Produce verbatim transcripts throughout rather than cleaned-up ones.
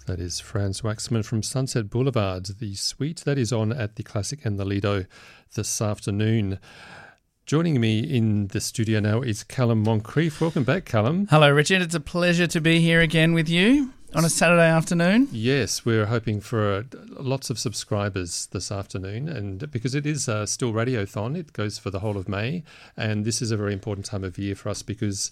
That is Franz Waxman from Sunset Boulevard, the suite that is on at the Classic and the Lido this afternoon. Joining me in the studio now is Callum Moncrief. Welcome back, Callum. Hello, Richard. It's a pleasure to be here again with you on a Saturday afternoon. Yes, we're hoping for uh, lots of subscribers this afternoon, and because it is uh, still Radiothon, it goes for the whole of May, and this is a very important time of year for us because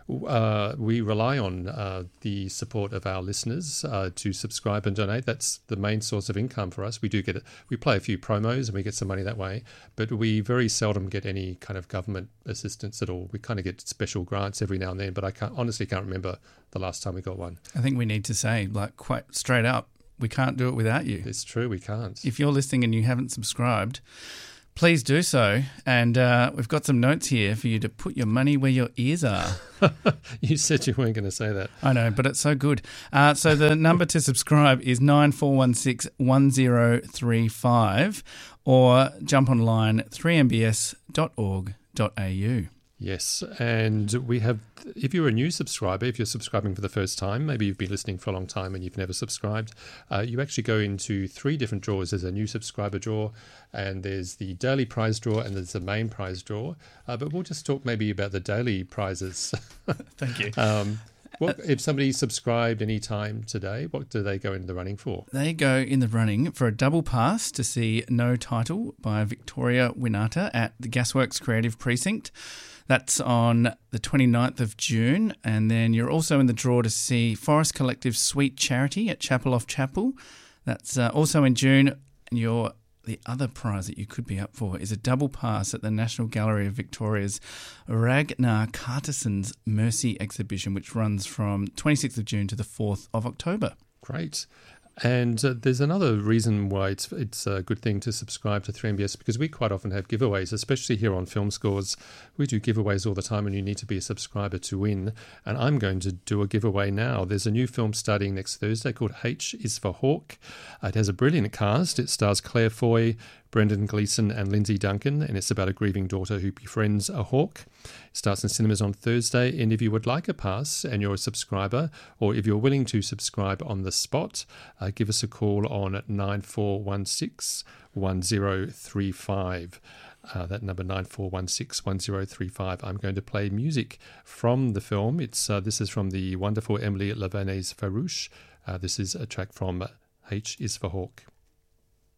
Uh, we rely on uh, the support of our listeners uh, to subscribe and donate. That's the main source of income for us. We do get it. We play a few promos and we get some money that way, but we very seldom get any kind of government assistance at all. We kind of get special grants every now and then, but I can't, honestly can't remember the last time we got one. I think we need to say, like, quite straight up, we can't do it without you. It's true, we can't. If you're listening and you haven't subscribed, please do so. And uh, we've got some notes here for you to put your money where your ears are. You said you weren't going to say that. I know, but it's so good. Uh, so the number to subscribe is nine four one six one zero three five or jump online three m b s dot org dot a u. Yes, and we have, if you're a new subscriber, if you're subscribing for the first time, maybe you've been listening for a long time and you've never subscribed, uh, you actually go into three different drawers. There's a new subscriber drawer, and there's the daily prize drawer, and there's the main prize drawer. Uh, but we'll just talk maybe about the daily prizes. Thank you. um, what, if somebody subscribed any time today, what do they go into the running for? They go in the running for a double pass to see No Title by Victoria Winata at the Gasworks Creative Precinct. That's on the twenty-ninth of June. And then you're also in the draw to see Forest Collective's Sweet Charity at Chapel off Chapel. That's uh, also in June. And you're, the other prize that you could be up for is a double pass at the National Gallery of Victoria's Ragnar Carteson's Mercy exhibition, which runs from twenty-sixth of June to the fourth of October. Great. And uh, there's another reason why it's it's a good thing to subscribe to three M B S, because we quite often have giveaways, especially here on Film Scores. We do giveaways all the time, and you need to be a subscriber to win. And I'm going to do a giveaway now. There's a new film starting next Thursday called H is for Hawk. It has a brilliant cast. It stars Claire Foy, Brendan Gleeson and Lindsay Duncan, and it's about a grieving daughter who befriends a hawk. It starts in cinemas on Thursday, and if you would like a pass and you're a subscriber, or if you're willing to subscribe on the spot, uh, give us a call on nine four one six one zero three five. Uh, that number nine four one six one zero three five. I'm going to play music from the film. It's uh, this is from the wonderful Emily Lavanaise Farouche. Uh, this is a track from H is for Hawk.